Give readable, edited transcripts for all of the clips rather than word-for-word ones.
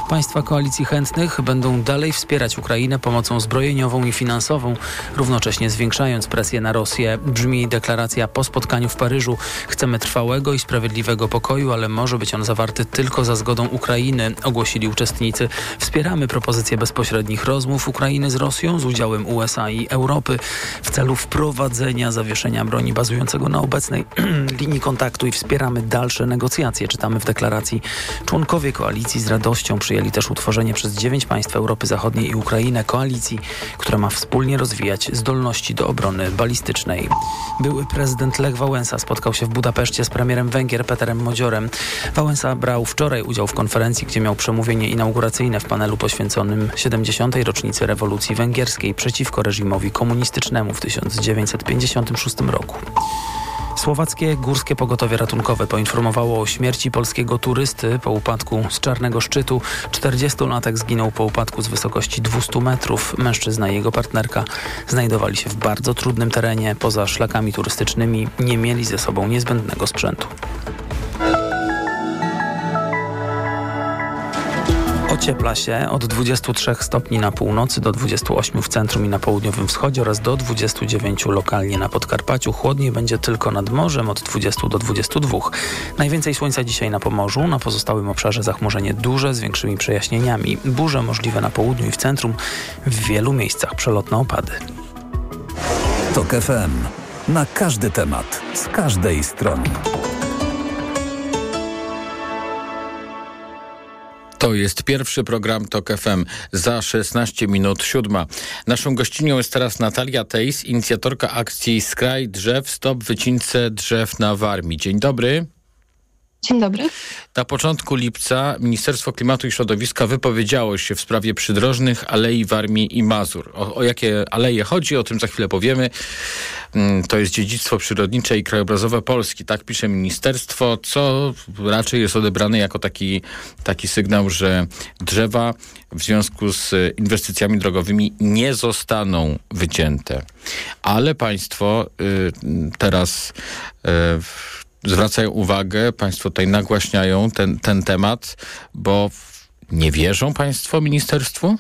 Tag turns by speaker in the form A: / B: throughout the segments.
A: Państwa koalicji chętnych będą dalej wspierać Ukrainę pomocą zbrojeniową i finansową, równocześnie zwiększając presję na Rosję. Brzmi deklaracja po spotkaniu w Paryżu. Chcemy trwałego i sprawiedliwego pokoju, ale może być on zawarty tylko za zgodą Ukrainy, ogłosili uczestnicy. Wspieramy propozycję bezpośrednich rozmów Ukrainy z Rosją z udziałem USA i Europy w celu wprowadzenia zawieszenia broni bazującego na obecnej linii kontaktu i wspieramy dalsze negocjacje, czytamy w deklaracji. Członkowie koalicji z radością przyjęli też utworzenie przez 9 państw Europy Zachodniej i Ukrainę koalicji, która ma wspólnie rozwijać zdolności do obrony balistycznej. Były prezydent Lech Wałęsa spotkał się w Budapeszcie z premierem Węgier Peterem Modziorem. Wałęsa brał wczoraj udział w konferencji, gdzie miał przemówienie inauguracyjne w panelu poświęconym 70. rocznicy rewolucji węgierskiej przeciwko reżimowi komunistycznemu w 1956 roku. Słowackie Górskie Pogotowie Ratunkowe poinformowało o śmierci polskiego turysty po upadku z Czarnego Szczytu. 40-latek zginął po upadku z wysokości 200 metrów. Mężczyzna i jego partnerka znajdowali się w bardzo trudnym terenie. Poza szlakami turystycznymi nie mieli ze sobą niezbędnego sprzętu. Ociepla się od 23 stopni na północy do 28 w centrum i na południowym wschodzie oraz do 29 lokalnie na Podkarpaciu. Chłodniej będzie tylko nad morzem od 20 do 22. Najwięcej słońca dzisiaj na Pomorzu, na pozostałym obszarze zachmurzenie duże z większymi przejaśnieniami. Burze możliwe na południu i w centrum, w wielu miejscach przelotne opady.
B: TOK FM. Na każdy temat, z każdej strony.
C: To jest pierwszy program TOK FM za 16 minut 7. Naszą gościnią jest teraz Natalia Tejs, inicjatorka akcji Skraj Drzew, Stop Wycince Drzew na Warmii. Dzień dobry.
D: Dzień dobry.
C: Na początku lipca Ministerstwo Klimatu i Środowiska wypowiedziało się w sprawie przydrożnych alei Warmii i Mazur. O jakie aleje chodzi, o tym za chwilę powiemy. To jest dziedzictwo przyrodnicze i krajobrazowe Polski, tak pisze ministerstwo, co raczej jest odebrane jako taki sygnał, że drzewa w związku z inwestycjami drogowymi nie zostaną wycięte. Ale państwo teraz zwracają uwagę, państwo tutaj nagłaśniają ten temat, bo nie wierzą państwo ministerstwu?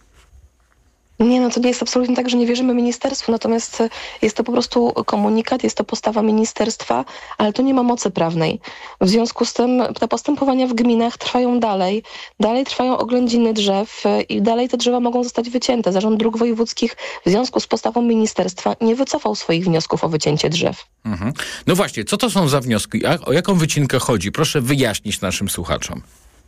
D: Nie, no to nie jest absolutnie tak, że nie wierzymy ministerstwu, natomiast jest to po prostu komunikat, jest to postawa ministerstwa, ale to nie ma mocy prawnej. W związku z tym te postępowania w gminach trwają dalej trwają oględziny drzew i dalej te drzewa mogą zostać wycięte. Zarząd Dróg Wojewódzkich w związku z postawą ministerstwa nie wycofał swoich wniosków o wycięcie drzew. Mhm.
C: No właśnie, co to są za wnioski? O jaką wycinkę chodzi? Proszę wyjaśnić naszym słuchaczom.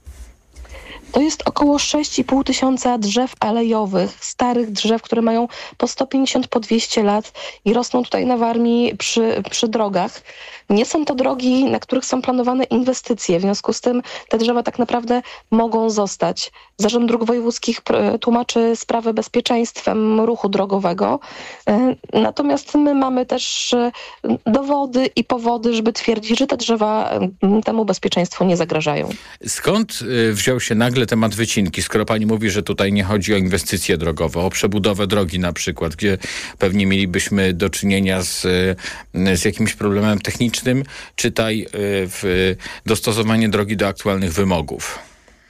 D: To jest około 6,5 tysiąca drzew alejowych, starych drzew, które mają po 150, po 200 lat i rosną tutaj na Warmii przy drogach. Nie są to drogi, na których są planowane inwestycje, w związku z tym te drzewa tak naprawdę mogą zostać. Zarząd Dróg Wojewódzkich tłumaczy sprawę bezpieczeństwem ruchu drogowego, natomiast my mamy też dowody i powody, żeby twierdzić, że te drzewa temu bezpieczeństwu nie zagrażają.
C: Skąd wziął się nagle temat wycinki, skoro pani mówi, że tutaj nie chodzi o inwestycje drogowe, o przebudowę drogi na przykład, gdzie pewnie mielibyśmy do czynienia z jakimś problemem technicznym, czytaj dostosowanie drogi do aktualnych wymogów?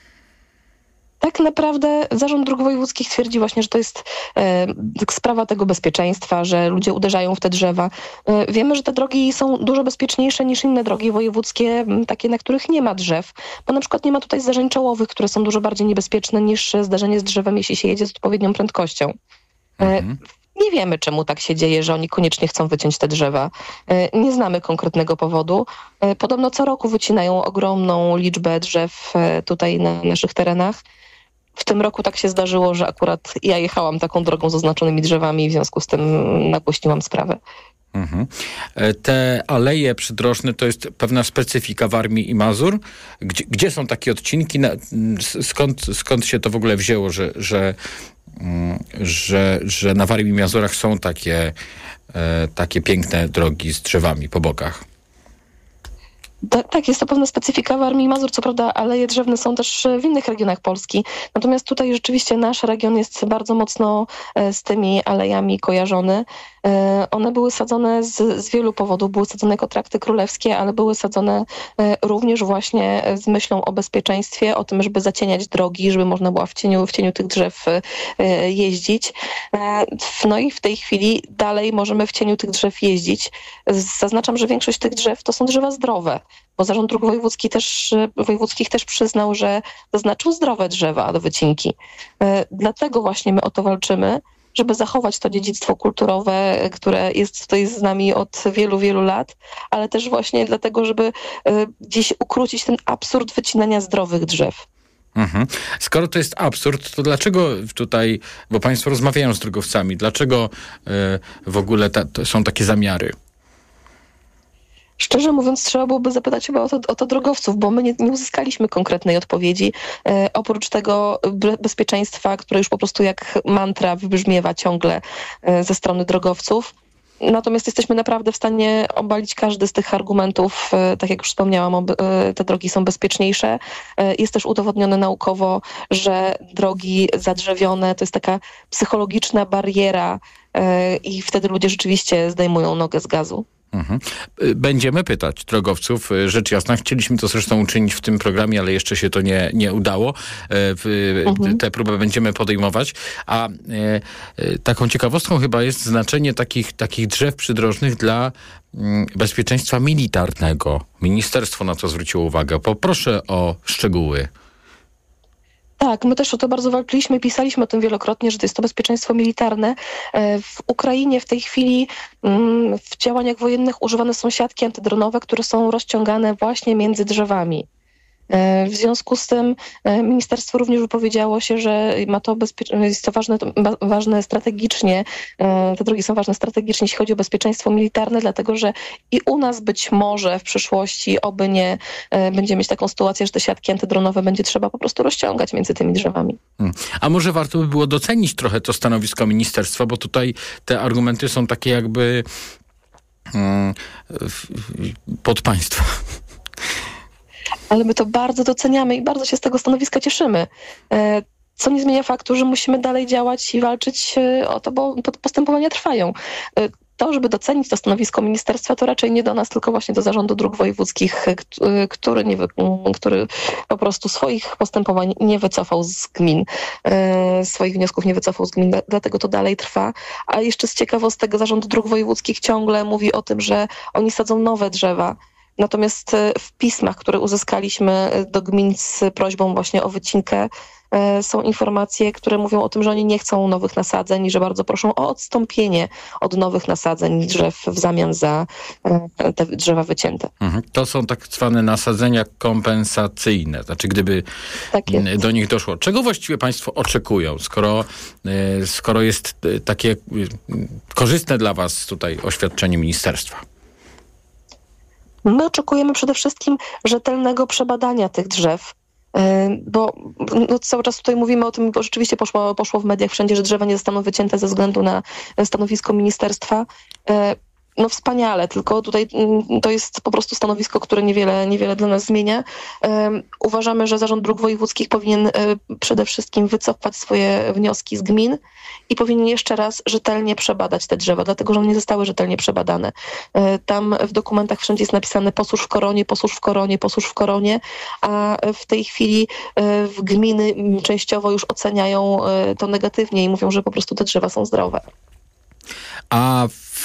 D: Tak naprawdę Zarząd Dróg Wojewódzkich twierdzi właśnie, że to jest sprawa tego bezpieczeństwa, że ludzie uderzają w te drzewa. Wiemy, że te drogi są dużo bezpieczniejsze niż inne drogi wojewódzkie, takie, na których nie ma drzew, bo na przykład nie ma tutaj zdarzeń czołowych, które są dużo bardziej niebezpieczne niż zdarzenie z drzewem, jeśli się jedzie z odpowiednią prędkością. Nie wiemy, czemu tak się dzieje, że oni koniecznie chcą wyciąć te drzewa. Nie znamy konkretnego powodu. Podobno co roku wycinają ogromną liczbę drzew tutaj na naszych terenach. W tym roku tak się zdarzyło, że akurat ja jechałam taką drogą z oznaczonymi drzewami i w związku z tym nagłośniłam sprawę.
C: Mhm. Te aleje przydrożne to jest pewna specyfika Warmii i Mazur? Gdzie są takie odcinki? Skąd się to w ogóle wzięło, że na Warmii i Mazurach są takie piękne drogi z drzewami po bokach?
D: Tak, jest to pewna specyfika Warmii i Mazur. Co prawda aleje drzewne są też w innych regionach Polski. Natomiast tutaj rzeczywiście nasz region jest bardzo mocno z tymi alejami kojarzony. One były sadzone z wielu powodów. Były sadzone jako trakty królewskie, ale były sadzone również właśnie z myślą o bezpieczeństwie, o tym, żeby zacieniać drogi, żeby można było w cieniu tych drzew jeździć. No i w tej chwili dalej możemy w cieniu tych drzew jeździć. Zaznaczam, że większość tych drzew to są drzewa zdrowe, bo Zarząd Dróg Wojewódzkich też przyznał, że zaznaczył zdrowe drzewa do wycinki. Dlatego właśnie my o to walczymy, żeby zachować to dziedzictwo kulturowe, które jest tutaj z nami od wielu, wielu lat, ale też właśnie dlatego, żeby gdzieś ukrócić ten absurd wycinania zdrowych drzew.
C: Mhm. Skoro to jest absurd, to dlaczego tutaj, bo państwo rozmawiają z drogowcami, dlaczego w ogóle są takie zamiary?
D: Szczerze mówiąc, trzeba byłoby zapytać chyba o to drogowców, bo my nie uzyskaliśmy konkretnej odpowiedzi. Oprócz tego bezpieczeństwa, które już po prostu jak mantra wybrzmiewa ciągle ze strony drogowców. Natomiast jesteśmy naprawdę w stanie obalić każdy z tych argumentów. Tak jak już wspomniałam, te drogi są bezpieczniejsze. Jest też udowodnione naukowo, że drogi zadrzewione to jest taka psychologiczna bariera i wtedy ludzie rzeczywiście zdejmują nogę z gazu.
C: Mhm. Będziemy pytać drogowców, rzecz jasna. Chcieliśmy to zresztą uczynić w tym programie, ale jeszcze się to nie udało. Tę próbę będziemy podejmować. A taką ciekawostką chyba jest znaczenie takich drzew przydrożnych dla bezpieczeństwa militarnego. Ministerstwo na to zwróciło uwagę. Poproszę o szczegóły.
D: Tak, my też o to bardzo walczyliśmy, pisaliśmy o tym wielokrotnie, że to jest to bezpieczeństwo militarne. W Ukrainie w tej chwili w działaniach wojennych używane są siatki antydronowe, które są rozciągane właśnie między drzewami. W związku z tym ministerstwo również wypowiedziało się, że ma to jest to ważne strategicznie, te drogi są ważne strategicznie, jeśli chodzi o bezpieczeństwo militarne, dlatego że i u nas być może w przyszłości, oby nie, będziemy mieć taką sytuację, że te siatki antydronowe będzie trzeba po prostu rozciągać między tymi drzewami.
C: A może warto by było docenić trochę to stanowisko ministerstwa, bo tutaj te argumenty są takie jakby pod państwa.
D: Ale my to bardzo doceniamy i bardzo się z tego stanowiska cieszymy. Co nie zmienia faktu, że musimy dalej działać i walczyć o to, bo postępowania trwają. To, żeby docenić to stanowisko ministerstwa, to raczej nie do nas, tylko właśnie do Zarządu Dróg Wojewódzkich, który po prostu swoich postępowań nie wycofał z gmin, swoich wniosków nie wycofał z gmin, dlatego to dalej trwa. A jeszcze z ciekawostek Zarząd Dróg Wojewódzkich ciągle mówi o tym, że oni sadzą nowe drzewa. Natomiast w pismach, które uzyskaliśmy do gmin z prośbą właśnie o wycinkę, są informacje, które mówią o tym, że oni nie chcą nowych nasadzeń i że bardzo proszą o odstąpienie od nowych nasadzeń drzew w zamian za te drzewa wycięte.
C: To są tak zwane nasadzenia kompensacyjne. Znaczy, gdyby do nich doszło. Czego właściwie państwo oczekują, skoro jest takie korzystne dla was tutaj oświadczenie ministerstwa?
D: My oczekujemy przede wszystkim rzetelnego przebadania tych drzew, bo cały czas tutaj mówimy o tym, bo rzeczywiście poszło w mediach wszędzie, że drzewa nie zostaną wycięte ze względu na stanowisko ministerstwa. No wspaniale, tylko tutaj to jest po prostu stanowisko, które niewiele dla nas zmienia. Uważamy, że Zarząd Dróg Wojewódzkich powinien przede wszystkim wycofać swoje wnioski z gmin i powinien jeszcze raz rzetelnie przebadać te drzewa, dlatego że one nie zostały rzetelnie przebadane. Tam w dokumentach wszędzie jest napisane posłuż w koronie, posłuż w koronie, posłuż w koronie, a w tej chwili gminy częściowo już oceniają to negatywnie i mówią, że po prostu te drzewa są zdrowe.
C: A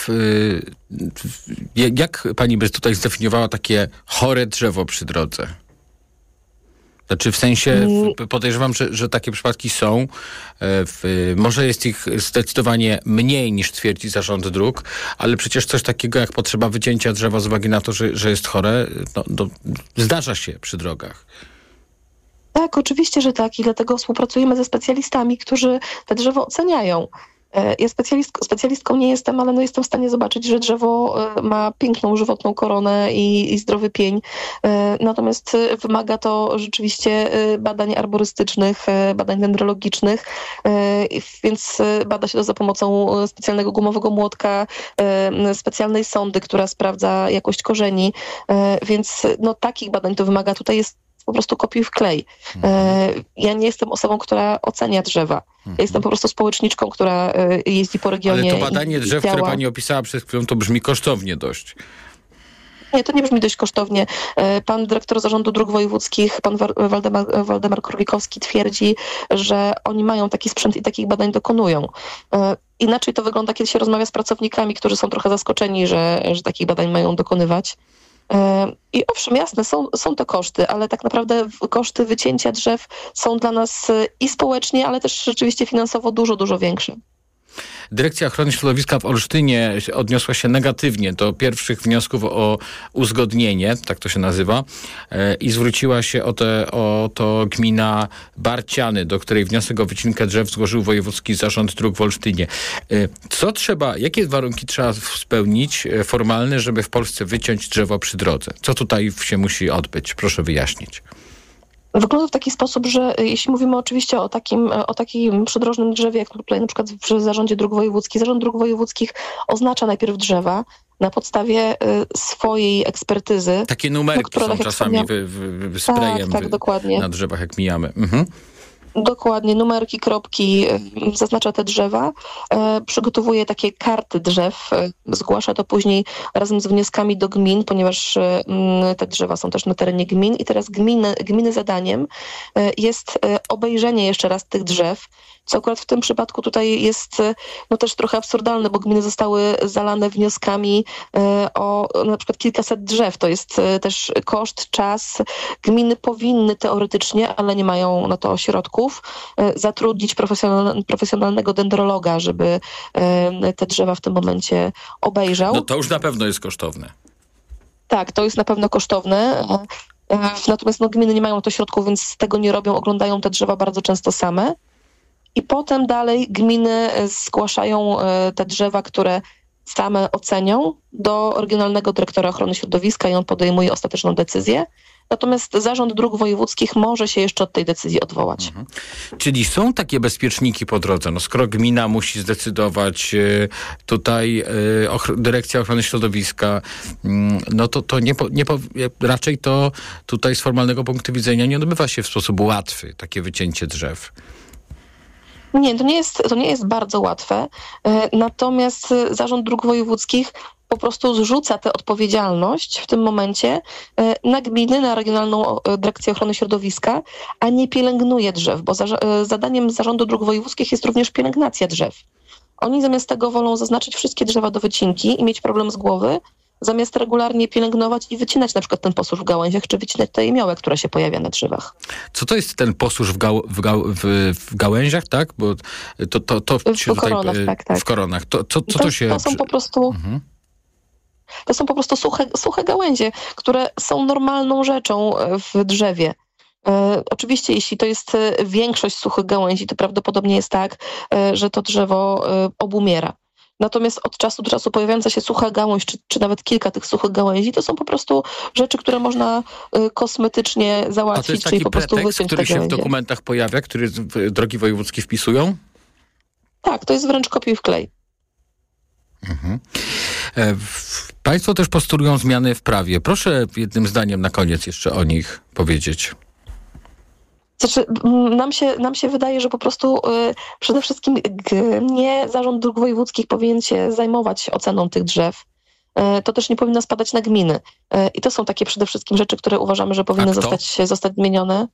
C: jak pani by tutaj zdefiniowała takie chore drzewo przy drodze? Znaczy w sensie, podejrzewam, że takie przypadki są. Może jest ich zdecydowanie mniej niż twierdzi Zarząd Dróg, ale przecież coś takiego jak potrzeba wycięcia drzewa z uwagi na to, że jest chore, zdarza się przy drogach.
D: Tak, oczywiście, że tak i dlatego współpracujemy ze specjalistami, którzy te drzewo oceniają. Ja specjalistką nie jestem, ale jestem w stanie zobaczyć, że drzewo ma piękną, żywotną koronę i zdrowy pień. Natomiast wymaga to rzeczywiście badań arborystycznych, badań dendrologicznych, więc bada się to za pomocą specjalnego gumowego młotka, specjalnej sondy, która sprawdza jakość korzeni, więc takich badań to wymaga. Tutaj jest po prostu kopiuj w klej. Ja nie jestem osobą, która ocenia drzewa. Ja jestem po prostu społeczniczką, która jeździ po regionie.
C: Ale to badanie drzew, które pani opisała przed chwilą, to brzmi kosztownie dość.
D: Nie, to nie brzmi dość kosztownie. Pan dyrektor Zarządu Dróg Wojewódzkich, pan Waldemar Korwikowski twierdzi, że oni mają taki sprzęt i takich badań dokonują. Inaczej to wygląda, kiedy się rozmawia z pracownikami, którzy są trochę zaskoczeni, że takich badań mają dokonywać. I owszem, jasne, są to koszty, ale tak naprawdę koszty wycięcia drzew są dla nas i społecznie, ale też rzeczywiście finansowo dużo, dużo większe.
C: Dyrekcja Ochrony Środowiska w Olsztynie odniosła się negatywnie do pierwszych wniosków o uzgodnienie, tak to się nazywa, i zwróciła się o to gmina Barciany, do której wniosek o wycinkę drzew złożył Wojewódzki Zarząd Dróg w Olsztynie. Jakie warunki trzeba spełnić formalne, żeby w Polsce wyciąć drzewo przy drodze? Co tutaj się musi odbyć? Proszę wyjaśnić.
D: Wygląda w taki sposób, że jeśli mówimy oczywiście o takim przydrożnym drzewie, jak tutaj na przykład w Zarządzie Dróg Wojewódzkich, Zarząd Dróg Wojewódzkich oznacza najpierw drzewa na podstawie swojej ekspertyzy.
C: Takie numerki są czasami sprayem
D: tak, dokładnie.
C: Na drzewach, jak mijamy.
D: Dokładnie, numerki, kropki, zaznacza te drzewa, przygotowuje takie karty drzew, zgłasza to później razem z wnioskami do gmin, ponieważ te drzewa są też na terenie gmin i teraz gminy zadaniem jest obejrzenie jeszcze raz tych drzew, co akurat w tym przypadku tutaj jest też trochę absurdalne, bo gminy zostały zalane wnioskami o na przykład kilkaset drzew. To jest też koszt, czas. Gminy powinny teoretycznie, ale nie mają na to środków, zatrudnić profesjonalnego dendrologa, żeby te drzewa w tym momencie obejrzał.
C: No to już na pewno jest kosztowne.
D: Tak, to jest na pewno kosztowne. Natomiast gminy nie mają na to środków, więc tego nie robią, oglądają te drzewa bardzo często same. I potem dalej gminy zgłaszają te drzewa, które same ocenią do Regionalnego Dyrektora Ochrony Środowiska i on podejmuje ostateczną decyzję. Natomiast Zarząd Dróg Wojewódzkich może się jeszcze od tej decyzji odwołać.
C: Czyli są takie bezpieczniki po drodze. Skoro gmina musi zdecydować, tutaj Dyrekcja Ochrony Środowiska, raczej to tutaj z formalnego punktu widzenia nie odbywa się w sposób łatwy, takie wycięcie drzew.
D: Nie, to nie jest bardzo łatwe. Natomiast Zarząd Dróg Wojewódzkich po prostu zrzuca tę odpowiedzialność w tym momencie na gminy, na Regionalną Dyrekcję Ochrony Środowiska, a nie pielęgnuje drzew, bo zadaniem Zarządu Dróg Wojewódzkich jest również pielęgnacja drzew. Oni zamiast tego wolą zaznaczyć wszystkie drzewa do wycinki i mieć problem z głowy, zamiast regularnie pielęgnować i wycinać na przykład ten posusz w gałęziach, czy wycinać tę jemiołę, która się pojawia na drzewach.
C: Co to jest ten posusz w gałęziach, tak? Bo to się
D: w koronach,
C: tutaj,
D: tak.
C: W koronach. To się...
D: To są po prostu... To są po prostu suche gałęzie, które są normalną rzeczą w drzewie. Oczywiście, jeśli to jest większość suchych gałęzi, to prawdopodobnie jest tak, że to drzewo obumiera. Natomiast od czasu do czasu pojawiająca się sucha gałąź, czy nawet kilka tych suchych gałęzi, to są po prostu rzeczy, które można kosmetycznie załatwić.
C: A to jest taki
D: czyli po prostu
C: pretekst, który się w dokumentach pojawia, który drogi wojewódzkie wpisują?
D: Tak, to jest wręcz kopiuj w klej.
C: Państwo też postulują zmiany w prawie. Proszę jednym zdaniem na koniec jeszcze o nich powiedzieć.
D: Znaczy, nam się wydaje, że po prostu przede wszystkim nie Zarząd Dróg Wojewódzkich powinien się zajmować oceną tych drzew. To też nie powinno spadać na gminy. I to są takie przede wszystkim rzeczy, które uważamy, że powinny zostać zmienione.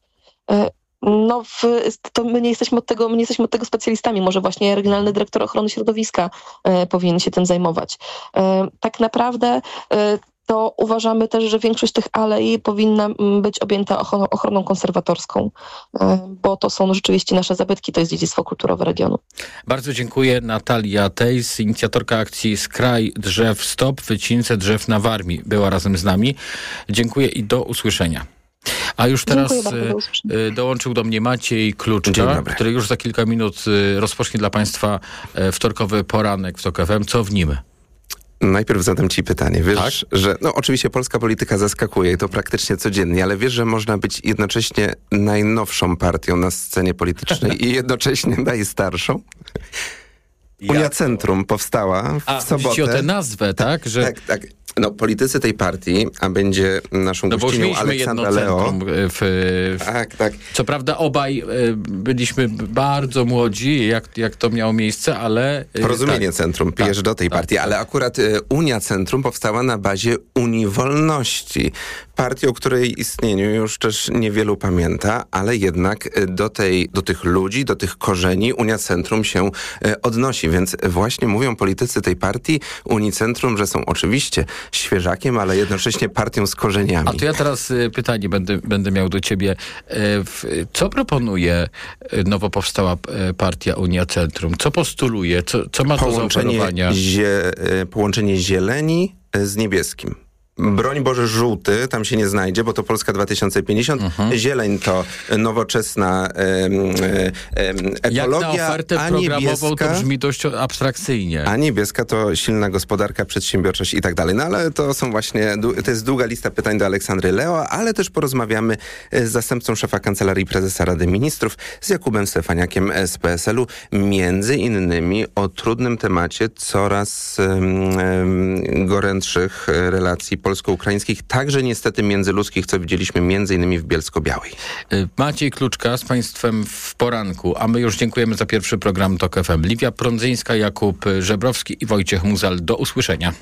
D: To my nie jesteśmy od tego specjalistami. Może właśnie Regionalny Dyrektor Ochrony Środowiska powinien się tym zajmować. Tak naprawdę to uważamy też, że większość tych alei powinna być objęta ochroną konserwatorską, bo to są rzeczywiście nasze zabytki, to jest dziedzictwo kulturowe regionu.
C: Bardzo dziękuję. Natalia Tejs, inicjatorka akcji Skraj Drzew Stop, wycince drzew na Warmii, była razem z nami. Dziękuję i do usłyszenia. A już teraz dołączył do mnie Maciej Kluczka, który już za kilka minut rozpocznie dla Państwa wtorkowy poranek w TOK FM. Co w nim?
E: Najpierw zadam ci pytanie. Wiesz,
C: tak?
E: że oczywiście polska polityka zaskakuje i to praktycznie codziennie, ale wiesz, że można być jednocześnie najnowszą partią na scenie politycznej i jednocześnie najstarszą? Unia Centrum powstała w sobotę.
C: Chodzi o tę nazwę, tak? Że...
E: Tak. politycy tej partii, a będzie naszą gościnią Aleksandra Leo. Tak.
C: Co prawda obaj byliśmy bardzo młodzi, jak to miało miejsce, ale...
E: Porozumienie Centrum bierze do tej partii, ale akurat Unia Centrum powstała na bazie Unii Wolności. Partii, o której istnieniu już też niewielu pamięta, ale jednak do tych ludzi, do tych korzeni Unia Centrum się odnosi. Więc właśnie mówią politycy tej partii Unii Centrum, że są oczywiście świeżakiem, ale jednocześnie partią z korzeniami.
C: A to ja teraz pytanie będę miał do ciebie. Co proponuje nowo powstała partia Unia Centrum? Co postuluje? Co ma do zaoferowania?
E: Połączenie zieleni z niebieskim. Broń Boże, żółty tam się nie znajdzie, bo to Polska 2050. Zieleń to nowoczesna ekologia. Jak na
C: ofertę programową to brzmi dość abstrakcyjnie.
E: A niebieska to silna gospodarka, przedsiębiorczość i tak dalej. No ale to są właśnie, to jest długa lista pytań do Aleksandry Leo, ale też porozmawiamy z zastępcą szefa Kancelarii Prezesa Rady Ministrów, z Jakubem Stefaniakiem z PSL-u, między innymi o trudnym temacie coraz gorętszych relacji polsko-ukraińskich, także niestety międzyludzkich, co widzieliśmy między innymi w Bielsko-Białej.
C: Maciej Kluczka z Państwem w poranku, a my już dziękujemy za pierwszy program TOK FM. Liwia Prądzyńska, Jakub Żebrowski i Wojciech Muzal. Do usłyszenia.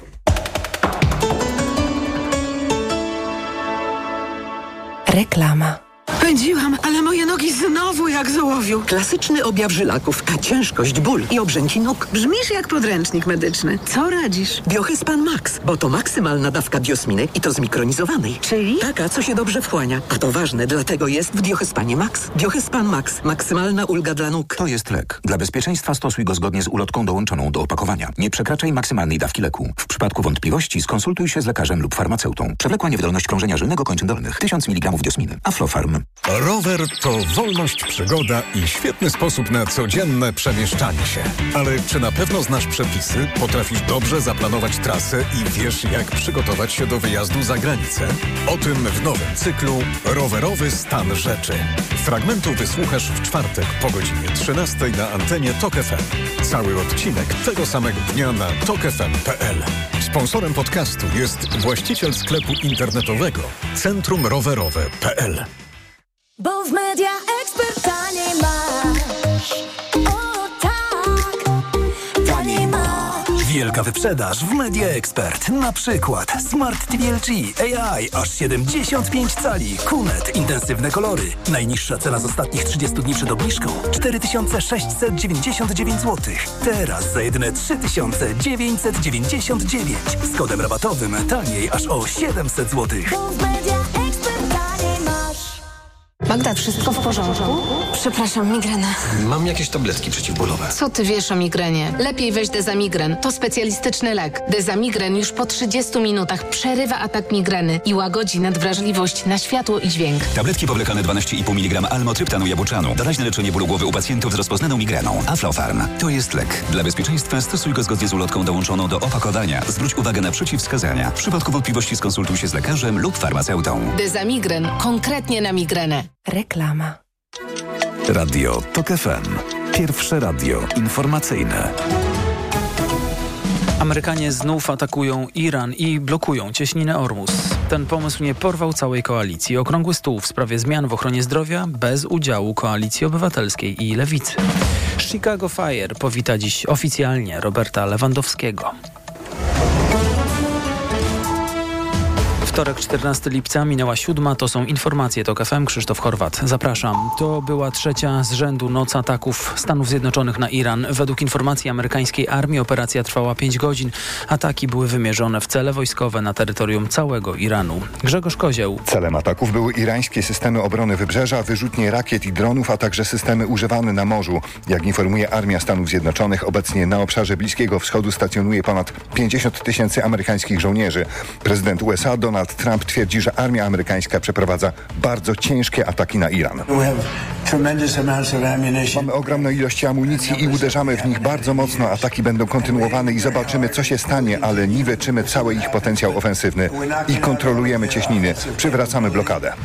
F: Reklama.
G: Pędziłam, ale moje nogi znowu jak z ołowiu.
H: Klasyczny objaw żylaków, a ciężkość, ból i obrzęki nóg.
G: Brzmisz jak podręcznik medyczny. Co radzisz?
H: Biohyspan Max, bo to maksymalna dawka biosminy i to zmikronizowanej.
G: Czyli?
H: Taka, co się dobrze wchłania. A to ważne, dlatego jest w Biohyspanie Max. Biohyspan Max. Maksymalna ulga dla nóg.
I: To jest lek. Dla bezpieczeństwa stosuj go zgodnie z ulotką dołączoną do opakowania. Nie przekraczaj maksymalnej dawki leku. W przypadku wątpliwości skonsultuj się z lekarzem lub farmaceutą. Przewlekła niewydolność krążenia żylnego kończyn dolnych. 1000 mg diosminy. Aflofarm.
J: Rower to wolność, przygoda i świetny sposób na codzienne przemieszczanie się. Ale czy na pewno znasz przepisy, potrafisz dobrze zaplanować trasę i wiesz, jak przygotować się do wyjazdu za granicę? O tym w nowym cyklu Rowerowy stan rzeczy. Fragmentu wysłuchasz w czwartek po godzinie 13 na antenie TOK FM. Cały odcinek tego samego dnia na tokfm.pl. Sponsorem podcastu jest właściciel sklepu internetowego centrumrowerowe.pl.
K: Bo w Media Expert taniej masz. O tak, taniej masz.
L: Wielka wyprzedaż w Media Expert. Na przykład Smart TV LG AI aż 75 cali. QNET intensywne kolory. Najniższa cena z ostatnich 30 dni przed obniżką 4699 zł. Teraz za jedyne 3999. Z kodem rabatowym taniej aż o 700 zł.
K: Bo w Media Expert taniej masz.
F: Magda, wszystko w porządku? Przepraszam, migrena.
M: Mam jakieś tabletki przeciwbólowe.
F: Co ty wiesz o migrenie? Lepiej weź Dezamigren. To specjalistyczny lek. Dezamigren już po 30 minutach przerywa atak migreny i łagodzi nadwrażliwość na światło i dźwięk.
I: Tabletki powlekane 12,5 mg almotryptanu jabłczanu. Doraźne leczenie bólu głowy u pacjentów z rozpoznaną migreną. Aflofarm. To jest lek. Dla bezpieczeństwa stosuj go zgodnie z ulotką dołączoną do opakowania. Zwróć uwagę na przeciwwskazania. W przypadku wątpliwości skonsultuj się z lekarzem lub farmaceutą.
F: Dezamigren. Konkretnie na migrenę.
B: Reklama. Radio TOK FM. Pierwsze radio informacyjne.
A: Amerykanie znów atakują Iran i blokują cieśninę Ormus. Ten pomysł nie porwał całej koalicji. Okrągły stół w sprawie zmian w ochronie zdrowia bez udziału Koalicji Obywatelskiej i Lewicy. Chicago Fire powita dziś oficjalnie Roberta Lewandowskiego. Wtorek, 14 lipca, minęła 7. To są informacje TOK FM. Krzysztof Horwat. Zapraszam. To była trzecia z rzędu noc ataków Stanów Zjednoczonych na Iran. Według informacji amerykańskiej armii operacja trwała 5 godzin. Ataki były wymierzone w cele wojskowe na terytorium całego Iranu. Grzegorz Kozieł.
N: Celem ataków były irańskie systemy obrony wybrzeża, wyrzutnie rakiet i dronów, a także systemy używane na morzu. Jak informuje Armia Stanów Zjednoczonych, obecnie na obszarze Bliskiego Wschodu stacjonuje ponad 50 000 amerykańskich żołnierzy. Prezydent USA Donald Trump twierdzi, że armia amerykańska przeprowadza bardzo ciężkie ataki na Iran. Mamy ogromne ilości amunicji i uderzamy w nich bardzo mocno. Ataki będą kontynuowane i zobaczymy, co się stanie, ale niweczymy cały ich potencjał ofensywny i kontrolujemy cieśniny. Przywracamy blokadę.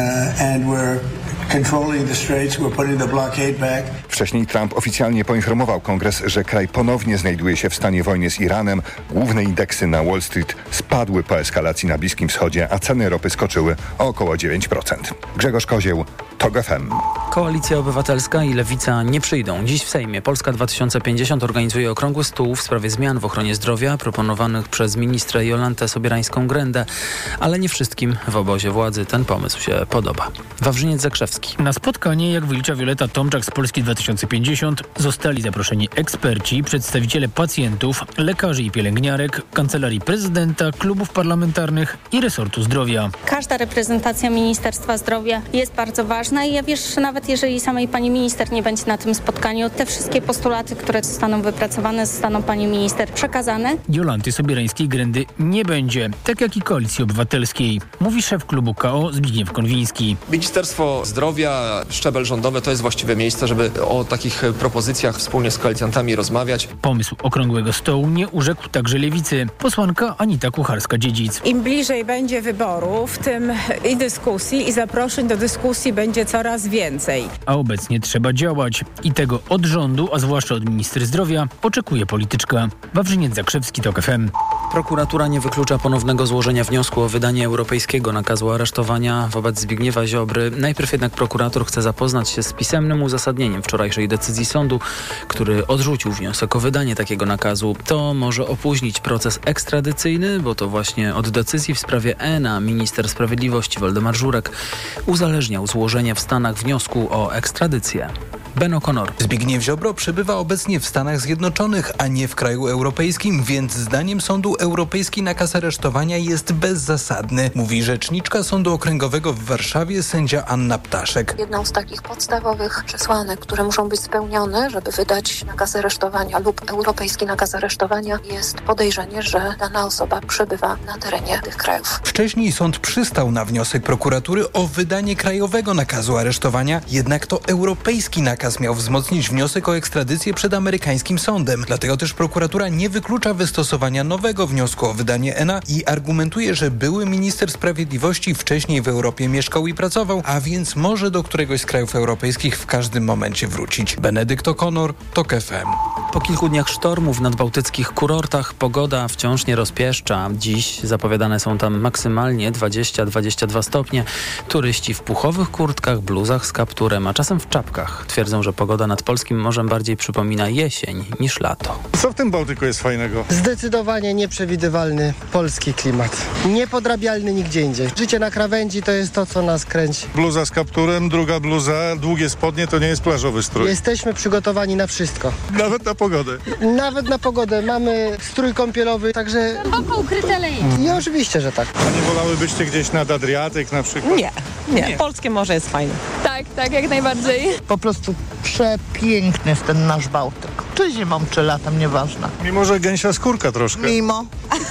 N: Wcześniej Trump oficjalnie poinformował Kongres, że kraj ponownie znajduje się w stanie wojny z Iranem. Główne indeksy na Wall Street spadły po eskalacji na Bliskim Wschodzie, a ceny ropy skoczyły o około 9%. Grzegorz Kozieł, TOG FM.
A: Koalicja Obywatelska i Lewica nie przyjdą. Dziś w Sejmie Polska 2050 organizuje okrągły stół w sprawie zmian w ochronie zdrowia proponowanych przez ministrę Jolantę Sobierańską-Grendę, ale nie wszystkim w obozie władzy ten pomysł się podoba. Wawrzyniec Zakrzewski.
O: Na spotkanie, jak wylicza Wioletta Tomczak z Polski 2050, zostali zaproszeni eksperci, przedstawiciele pacjentów, lekarzy i pielęgniarek, Kancelarii Prezydenta, klubów parlamentarnych i resortu zdrowia.
P: Każda reprezentacja Ministerstwa Zdrowia jest bardzo ważna i ja wierzę, że nawet jeżeli samej pani minister nie będzie na tym spotkaniu, te wszystkie postulaty, które zostaną wypracowane, zostaną pani minister przekazane.
O: Jolanty Sobierańskiej-Grendy nie będzie, tak jak i Koalicji Obywatelskiej, mówi szef klubu KO Zbigniew Konwiński.
M: Ministerstwo Zdrowia, szczebel rządowy to jest właściwe miejsce, żeby o takich propozycjach wspólnie z koalicjantami rozmawiać.
O: Pomysł okrągłego stołu nie urzekł także Lewicy. Posłanka Anita Kucharska-Dziedzic.
Q: Im bliżej będzie wyborów, tym i dyskusji, i zaproszeń do dyskusji będzie coraz więcej.
O: A obecnie trzeba działać. I tego od rządu, a zwłaszcza od ministry zdrowia, oczekuje polityczka. Wawrzyniec Zakrzewski, TOG FM.
A: Prokuratura nie wyklucza ponownego złożenia wniosku o wydanie europejskiego nakazu aresztowania wobec Zbigniewa Ziobry. Najpierw jednak prokurator chce zapoznać się z pisemnym uzasadnieniem wczorajszej decyzji sądu, który odrzucił wniosek o wydanie takiego nakazu. To może opóźnić proces ekstradycyjny, bo to właśnie od decyzji w sprawie ENA minister sprawiedliwości Waldemar Żurek uzależniał złożenie w Stanach wniosku o ekstradycję. Ben O'Connor.
R: Zbigniew Ziobro przebywa obecnie w Stanach Zjednoczonych, a nie w kraju europejskim, więc zdaniem sądu europejski nakaz aresztowania jest bezzasadny, mówi rzeczniczka Sądu Okręgowego w Warszawie sędzia Anna Ptaszek.
S: Jedną z takich podstawowych przesłanek, które muszą być spełnione, żeby wydać nakaz aresztowania lub europejski nakaz aresztowania, jest podejrzenie, że dana osoba przebywa na terenie tych krajów.
R: Wcześniej sąd przystał na wniosek prokuratury o wydanie krajowego nakazu aresztowania, jednak to europejski nakaz miał wzmocnić wniosek o ekstradycję przed amerykańskim sądem. Dlatego też prokuratura nie wyklucza wystosowania nowego wniosku o wydanie ENA i argumentuje, że były minister sprawiedliwości wcześniej w Europie mieszkał i pracował, a więc może do któregoś z krajów europejskich w każdym momencie wrócić. Benedykt O'Connor, TOG FM.
A: Po kilku dniach sztormów nad bałtyckich kurortach pogoda wciąż nie rozpieszcza. Dziś zapowiadane są tam maksymalnie 20-22 stopnie. Turyści w puchowych kurtkach, bluzach z kapturem, a czasem w czapkach twierdzą, że pogoda nad polskim morzem bardziej przypomina jesień niż lato.
T: Co w tym Bałtyku jest fajnego?
U: Zdecydowanie nieprzewidywalny polski klimat. Niepodrabialny nigdzie indziej. Życie na krawędzi to jest to, co nas kręci.
T: Bluza z kapturem, druga bluza, długie spodnie to nie jest plażowy strój.
U: Jesteśmy przygotowani na wszystko.
T: Nawet na pogodę.
U: Nawet na pogodę. Mamy strój kąpielowy, także...
V: Głęboko ukryte leje.
U: I oczywiście, że tak.
T: A nie wolałybyście gdzieś nad Adriatyk na przykład?
W: Nie. Polskie morze jest fajne.
V: Tak, jak najbardziej.
X: Po prostu przepiękny jest ten nasz Bałtyk. Czy zimą, czy latem, nieważne.
T: Mimo, że gęsia skórka troszkę.
X: Mimo.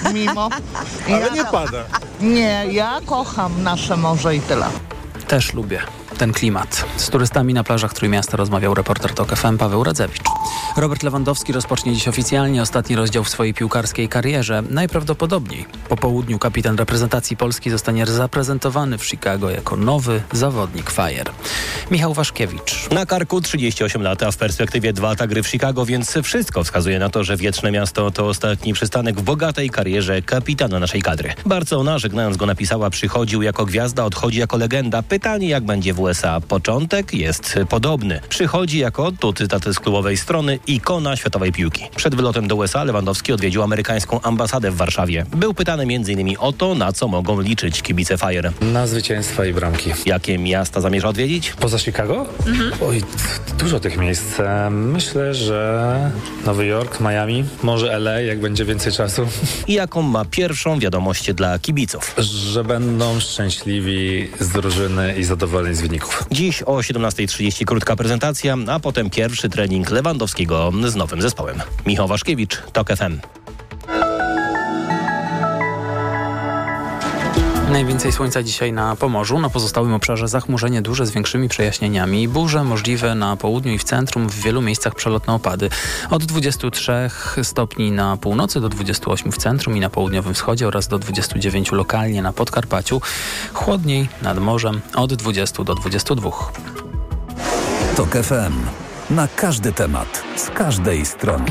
T: Ale nie pada.
X: Nie, ja kocham nasze morze i tyle.
A: Też lubię ten klimat. Z turystami na plażach Trójmiasta rozmawiał reporter TOK FM Paweł Radzewicz. Robert Lewandowski rozpocznie dziś oficjalnie ostatni rozdział w swojej piłkarskiej karierze. Najprawdopodobniej po południu kapitan reprezentacji Polski zostanie zaprezentowany w Chicago jako nowy zawodnik Fire. Michał Waszkiewicz.
Y: Na karku 38 lat, a w perspektywie 2 lata gry w Chicago, więc wszystko wskazuje na to, że Wieczne Miasto to ostatni przystanek w bogatej karierze kapitana naszej kadry. Barcelona, żegnając go, napisała: przychodził jako gwiazda, odchodzi jako legenda. Pytanie, jak będzie w USA. Początek jest podobny. Przychodzi jako, tu cytat z klubowej strony, ikona światowej piłki. Przed wylotem do USA Lewandowski odwiedził amerykańską ambasadę w Warszawie. Był pytany m.in. o to, na co mogą liczyć kibice Fire.
Z: Na zwycięstwa i bramki.
Y: Jakie miasta zamierza odwiedzić?
Z: Poza Chicago? Oj, dużo tych miejsc. Myślę, że Nowy Jork, Miami, może LA, jak będzie więcej czasu.
Y: I jaką ma pierwszą wiadomość dla kibiców?
Z: Że będą szczęśliwi z drużyny i zadowoleni z wyników.
Y: Dziś o 17:30 krótka prezentacja, a potem pierwszy trening Lewandowskiego z nowym zespołem. Michał Waszkiewicz, TOK FM.
A: Najwięcej słońca dzisiaj na Pomorzu, na pozostałym obszarze zachmurzenie duże z większymi przejaśnieniami. Burze możliwe na południu i w centrum, w wielu miejscach przelotne opady. Od 23 stopni na północy do 28 w centrum i na południowym wschodzie oraz do 29 lokalnie na Podkarpaciu. Chłodniej nad morzem od 20 do 22.
B: TOK FM. Na każdy temat, z każdej strony.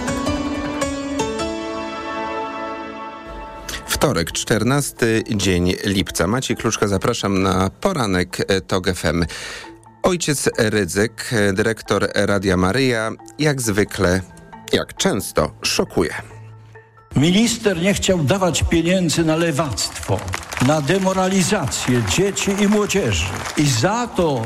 C: Wtorek, 14 dzień lipca. Maciej Kluczka, zapraszam na poranek TOK FM. Ojciec Rydzyk, dyrektor Radia Maryja, jak zwykle, jak często, szokuje.
D: Minister nie chciał dawać pieniędzy na lewactwo, na demoralizację dzieci i młodzieży. I za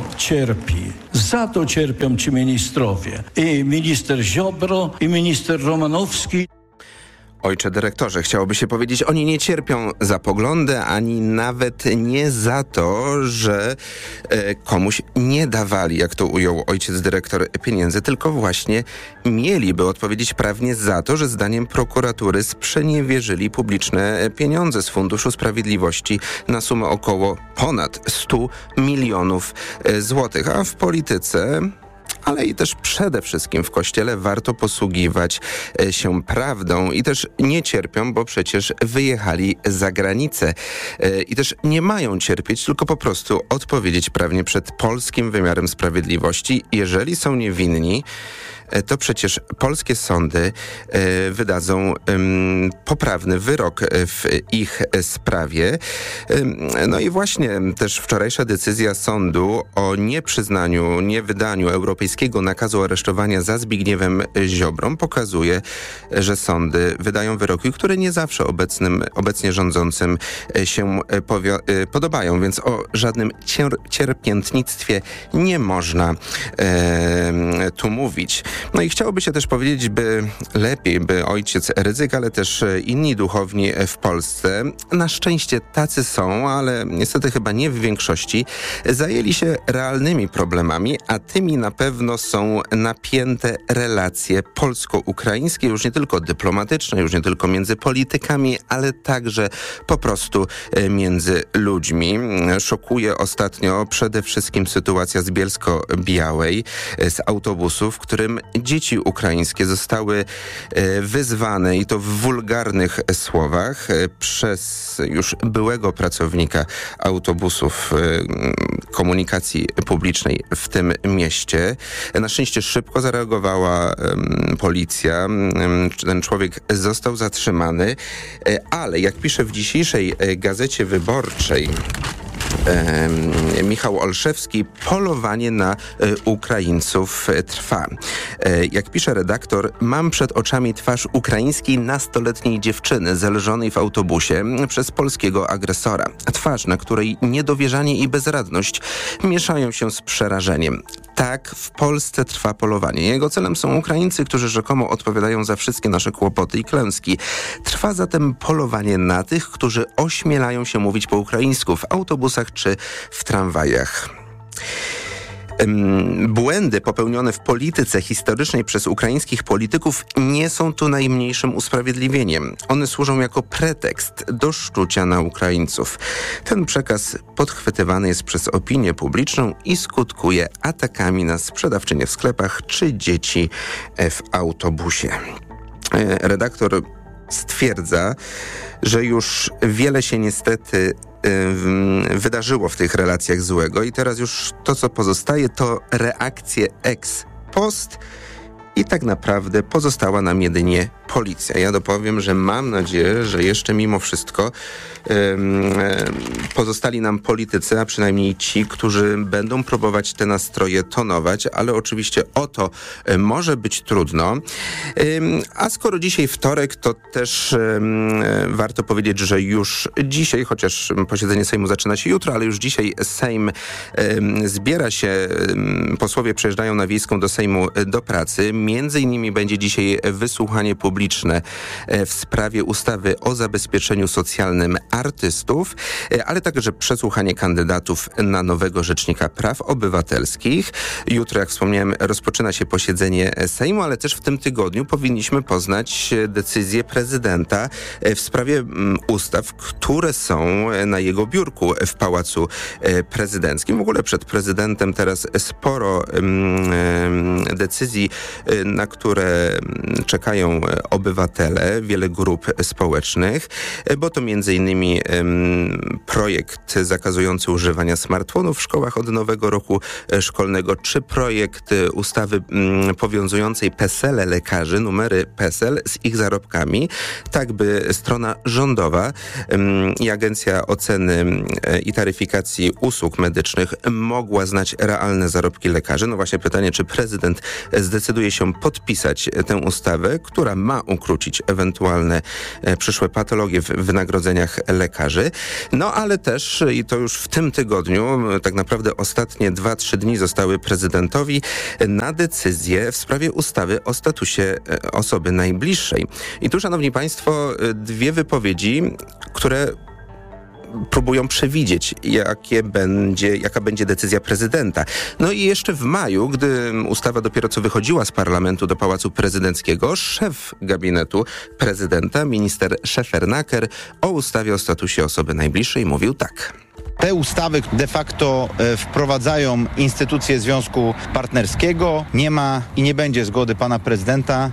D: to cierpią ci ministrowie. I minister Ziobro, i minister Romanowski.
C: Ojcze dyrektorze, chciałoby się powiedzieć, oni nie cierpią za poglądy, ani nawet nie za to, że komuś nie dawali, jak to ujął ojciec dyrektor, pieniędzy, tylko właśnie mieliby odpowiedzieć prawnie za to, że zdaniem prokuratury sprzeniewierzyli publiczne pieniądze z Funduszu Sprawiedliwości na sumę około ponad 100 milionów złotych, a w polityce... ale i też przede wszystkim w Kościele warto posługiwać się prawdą i też nie cierpią, bo przecież wyjechali za granicę i też nie mają cierpieć, tylko po prostu odpowiedzieć prawnie przed polskim wymiarem sprawiedliwości. Jeżeli są niewinni, to przecież polskie sądy wydadzą poprawny wyrok w ich sprawie. No i właśnie też wczorajsza decyzja sądu o niewydaniu europejskiego nakazu aresztowania za Zbigniewem Ziobrą pokazuje, że sądy wydają wyroki, które nie zawsze obecnie rządzącym się podobają, więc o żadnym cierpiętnictwie nie można tu mówić. No i chciałoby się też powiedzieć, by ojciec Rydzyk, ale też inni duchowni w Polsce, na szczęście tacy są, ale niestety chyba nie w większości, zajęli się realnymi problemami, a tymi na pewno są napięte relacje polsko-ukraińskie, już nie tylko dyplomatyczne, już nie tylko między politykami, ale także po prostu między ludźmi. Szokuje ostatnio przede wszystkim sytuacja z Bielsko-Białej, z autobusu, w którym dzieci ukraińskie zostały wyzwane i to w wulgarnych słowach przez już byłego pracownika autobusów komunikacji publicznej w tym mieście. Na szczęście szybko zareagowała policja. Ten człowiek został zatrzymany, ale jak pisze w dzisiejszej Gazecie Wyborczej Michał Olszewski, polowanie na Ukraińców trwa. Jak pisze redaktor, mam przed oczami twarz ukraińskiej nastoletniej dziewczyny zależonej w autobusie przez polskiego agresora. Twarz, na której niedowierzanie i bezradność mieszają się z przerażeniem. Tak, w Polsce trwa polowanie. Jego celem są Ukraińcy, którzy rzekomo odpowiadają za wszystkie nasze kłopoty i klęski. Trwa zatem polowanie na tych, którzy ośmielają się mówić po ukraińsku w autobusach czy w tramwajach. Błędy popełnione w polityce historycznej przez ukraińskich polityków nie są tu najmniejszym usprawiedliwieniem. One służą jako pretekst do szczucia na Ukraińców. Ten przekaz podchwytywany jest przez opinię publiczną i skutkuje atakami na sprzedawczynie w sklepach czy dzieci w autobusie. Redaktor stwierdza, że już wiele się niestety wydarzyło w tych relacjach złego i teraz już to, co pozostaje, to reakcje ex post i tak naprawdę pozostała nam jedynie policja. Ja dopowiem, że mam nadzieję, że jeszcze mimo wszystko pozostali nam politycy, a przynajmniej ci, którzy będą próbować te nastroje tonować, ale oczywiście o to może być trudno. A skoro dzisiaj wtorek, to też warto powiedzieć, że już dzisiaj, chociaż posiedzenie Sejmu zaczyna się jutro, ale już dzisiaj Sejm zbiera się, posłowie przyjeżdżają na Wiejską do Sejmu do pracy. Między innymi będzie dzisiaj wysłuchanie publiczne w sprawie ustawy o zabezpieczeniu socjalnym artystów, ale także przesłuchanie kandydatów na nowego Rzecznika Praw Obywatelskich. Jutro, jak wspomniałem, rozpoczyna się posiedzenie Sejmu, ale też w tym tygodniu powinniśmy poznać decyzję prezydenta w sprawie ustaw, które są na jego biurku w Pałacu Prezydenckim. W ogóle przed prezydentem teraz sporo decyzji, na które czekają obywatele, wiele grup społecznych, bo to m.in. projekt zakazujący używania smartfonów w szkołach od nowego roku szkolnego, czy projekt ustawy powiązującej PESEL-e lekarzy, numery PESEL z ich zarobkami, tak by strona rządowa i Agencja Oceny i Taryfikacji Usług Medycznych mogła znać realne zarobki lekarzy. No właśnie pytanie, czy prezydent zdecyduje się podpisać tę ustawę, która ma ukrócić ewentualne przyszłe patologie w wynagrodzeniach lekarzy. No ale też, i to już w tym tygodniu, tak naprawdę ostatnie 2-3 dni zostały prezydentowi na decyzję w sprawie ustawy o statusie osoby najbliższej. I tu, szanowni państwo, dwie wypowiedzi, które próbują przewidzieć, jaka będzie decyzja prezydenta. No i jeszcze w maju, gdy ustawa dopiero co wychodziła z parlamentu do Pałacu Prezydenckiego, szef gabinetu prezydenta, minister Szefernaker, o ustawie o statusie osoby najbliższej mówił tak.
E: Te ustawy de facto wprowadzają instytucję związku partnerskiego. Nie ma i nie będzie zgody pana prezydenta.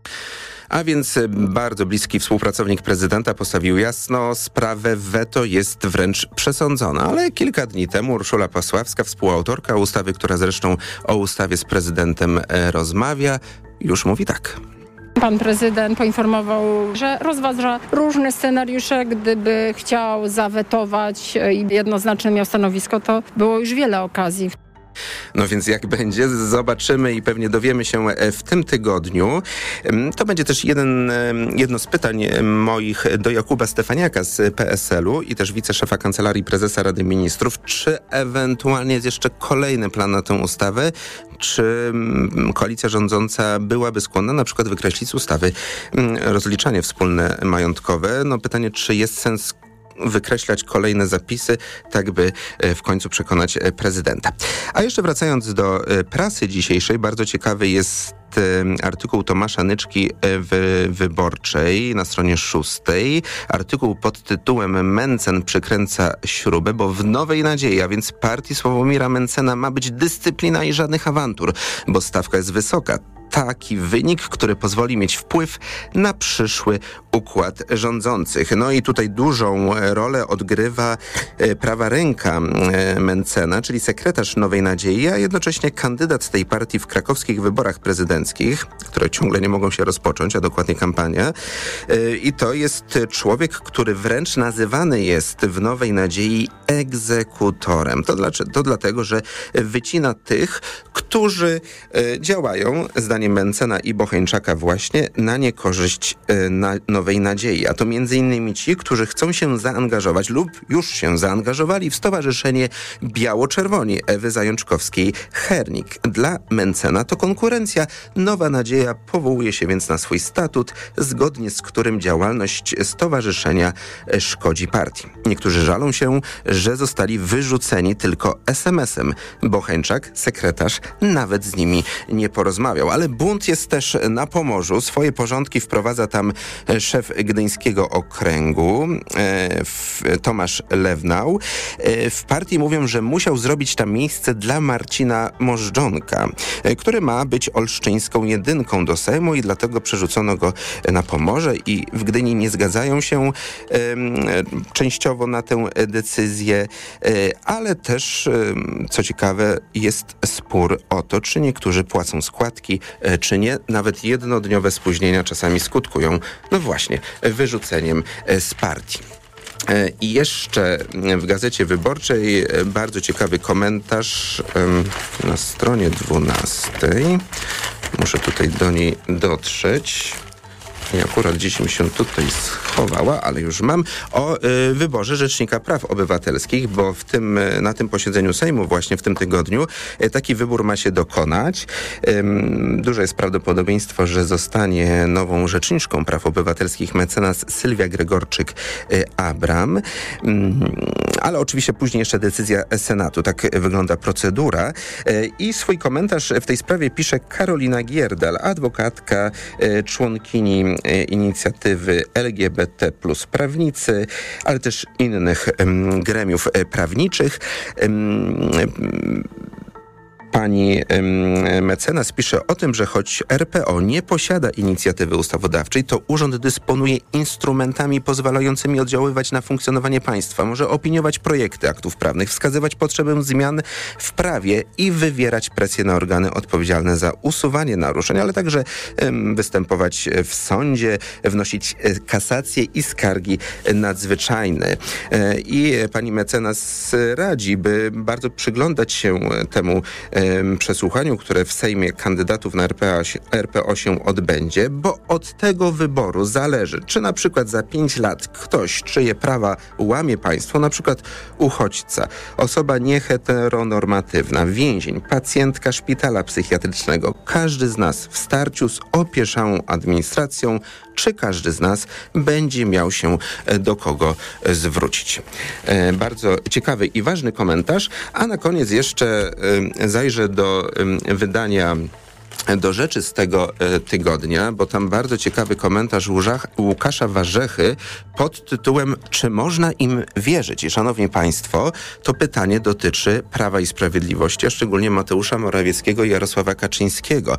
C: A więc bardzo bliski współpracownik prezydenta postawił jasno, sprawę weto jest wręcz przesądzona. Ale kilka dni temu Urszula Pasławska, współautorka ustawy, która zresztą o ustawie z prezydentem rozmawia, już mówi tak.
G: Pan prezydent poinformował, że rozważa różne scenariusze. Gdyby chciał zawetować i jednoznaczne miał stanowisko, to było już wiele okazji.
C: No więc jak będzie, zobaczymy i pewnie dowiemy się w tym tygodniu. To będzie też jedno z pytań moich do Jakuba Stefaniaka z PSL-u i też wiceszefa Kancelarii Prezesa Rady Ministrów. Czy ewentualnie jest jeszcze kolejny plan na tę ustawę? Czy koalicja rządząca byłaby skłonna na przykład wykreślić z ustawy rozliczanie wspólne majątkowe? No pytanie, czy jest sens wykreślać kolejne zapisy, tak by w końcu przekonać prezydenta. A jeszcze wracając do prasy dzisiejszej, bardzo ciekawy jest artykuł Tomasza Nyczki w Wyborczej na stronie 6. Artykuł pod tytułem Mencen przykręca śrubę, bo w Nowej Nadziei, a więc partii Sławomira Mencena, ma być dyscyplina i żadnych awantur, bo stawka jest wysoka. Taki wynik, który pozwoli mieć wpływ na przyszły układ rządzących. No i tutaj dużą rolę odgrywa prawa ręka Mencena, czyli sekretarz Nowej Nadziei, a jednocześnie kandydat tej partii w krakowskich wyborach prezydenckich, które ciągle nie mogą się rozpocząć, a dokładnie kampania. I to jest człowiek, który wręcz nazywany jest w Nowej Nadziei egzekutorem. To dlatego, że wycina tych, którzy działają, zdaniem Mencena i Bocheńczaka właśnie, na niekorzyść Nowej Nadziei. A to m.in. ci, którzy chcą się zaangażować lub już się zaangażowali w Stowarzyszenie Biało-Czerwoni Ewy Zajączkowskiej-Hernik. Dla Mencena to konkurencja. Nowa Nadzieja powołuje się więc na swój statut, zgodnie z którym działalność stowarzyszenia szkodzi partii. Niektórzy żalą się, że zostali wyrzuceni tylko SMS-em. Bocheńczak, sekretarz, nawet z nimi nie porozmawiał. Ale bunt jest też na Pomorzu. Swoje porządki wprowadza tam szef Gdyńskiego Okręgu, Tomasz Lewnał. W partii mówią, że musiał zrobić tam miejsce dla Marcina Możdżonka, który ma być olsztyńską jedynką do Sejmu i dlatego przerzucono go na Pomorze i w Gdyni nie zgadzają się częściowo na tę decyzję, ale też, co ciekawe, jest spór o to, czy niektórzy płacą składki, czy nie. Nawet jednodniowe spóźnienia czasami skutkują, no właśnie, wyrzuceniem z partii. I jeszcze w Gazecie Wyborczej bardzo ciekawy komentarz na stronie 12. Muszę tutaj do niej dotrzeć. I akurat gdzieś mi się tutaj schowała, ale już mam, o wyborze Rzecznika Praw Obywatelskich, bo na tym posiedzeniu Sejmu właśnie w tym tygodniu taki wybór ma się dokonać. Duże jest prawdopodobieństwo, że zostanie nową Rzeczniczką Praw Obywatelskich mecenas Sylwia Gregorczyk-Abram, ale oczywiście później jeszcze decyzja Senatu. Tak wygląda procedura. I swój komentarz w tej sprawie pisze Karolina Gierdal, adwokatka, członkini inicjatywy LGBT plus prawnicy, ale też innych gremiów prawniczych. Pani mecenas pisze o tym, że choć RPO nie posiada inicjatywy ustawodawczej, to urząd dysponuje instrumentami pozwalającymi oddziaływać na funkcjonowanie państwa. Może opiniować projekty aktów prawnych, wskazywać potrzebę zmian w prawie i wywierać presję na organy odpowiedzialne za usuwanie naruszeń, ale także występować w sądzie, wnosić kasacje i skargi nadzwyczajne. I pani mecenas radzi, by bardzo przyglądać się temu przesłuchaniu, które w Sejmie kandydatów na RPO się odbędzie, bo od tego wyboru zależy, czy na przykład za 5 lat ktoś, czyje prawa łamie państwo, na przykład uchodźca, osoba nieheteronormatywna, więzień, pacjentka szpitala psychiatrycznego, każdy z nas w starciu z opieszałą administracją, czy każdy z nas będzie miał się do kogo zwrócić. Bardzo ciekawy i ważny komentarz, a na koniec jeszcze zajrzę do wydania Do Rzeczy z tego tygodnia, bo tam bardzo ciekawy komentarz Łukasza Warzechy pod tytułem "Czy można im wierzyć?" I szanowni państwo, to pytanie dotyczy Prawa i Sprawiedliwości, a szczególnie Mateusza Morawieckiego i Jarosława Kaczyńskiego.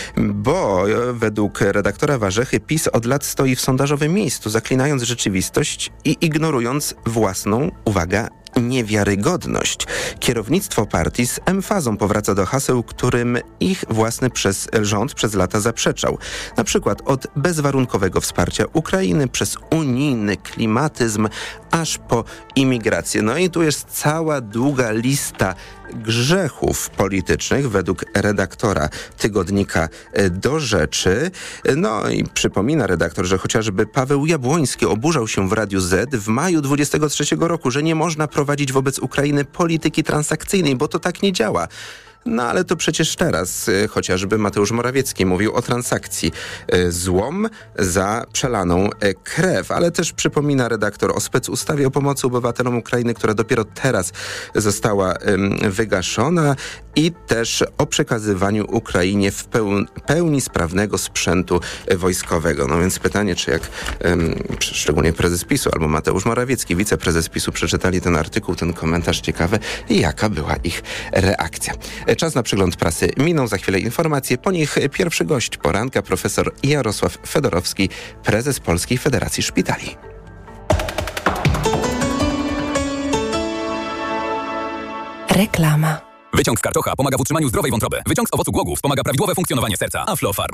C: Bo według redaktora Warzechy PiS od lat stoi w sondażowym miejscu, zaklinając rzeczywistość i ignorując własną, uwaga, niewiarygodność. Kierownictwo partii z emfazą powraca do haseł, którym ich własny rząd przez lata zaprzeczał. Na przykład od bezwarunkowego wsparcia Ukrainy przez unijny klimatyzm aż po imigrację. No i tu jest cała długa lista grzechów politycznych według redaktora tygodnika Do Rzeczy. No i przypomina redaktor, że chociażby Paweł Jabłoński oburzał się w Radiu Z w maju 23 roku, że nie można prowadzić wobec Ukrainy polityki transakcyjnej, bo to tak nie działa. No ale to przecież teraz chociażby Mateusz Morawiecki mówił o transakcji złom za przelaną krew, ale też przypomina redaktor o specustawie o pomocy obywatelom Ukrainy, która dopiero teraz została wygaszona, i też o przekazywaniu Ukrainie w pełni sprawnego sprzętu wojskowego. No więc pytanie, czy jak szczególnie prezes PiS-u albo Mateusz Morawiecki, wiceprezes PiS-u, przeczytali ten artykuł, ten komentarz, ciekawe, jaka była ich reakcja. Czas na przegląd prasy minął, za chwilę informacje, po nich pierwszy gość poranka, profesor Jarosław Fedorowski, prezes Polskiej Federacji Szpitali.
F: Reklama.
H: Wyciąg z karczocha pomaga w utrzymaniu zdrowej wątroby. Wyciąg z owocu głogów wspomaga prawidłowe funkcjonowanie serca. Aflofarm.